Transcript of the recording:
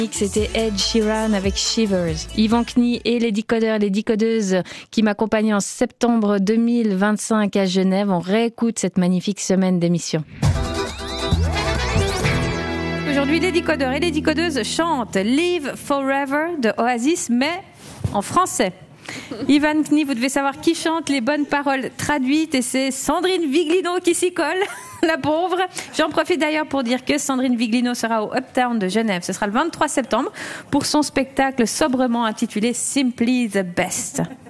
C'était Ed Sheeran avec Shivers. Yvan Knie et les décodeurs et les décodeuses qui m'accompagnaient en septembre 2025 à Genève. On réécoute cette magnifique semaine d'émission. Aujourd'hui, les décodeurs et les décodeuses chantent Live Forever de Oasis, mais en français. Yvan Knie, vous devez savoir qui chante les bonnes paroles traduites et c'est Sandrine Viglino qui s'y colle, la pauvre. J'en profite d'ailleurs pour dire que Sandrine Viglino sera au Uptown de Genève. Ce sera le 23 septembre pour son spectacle sobrement intitulé Simply the Best.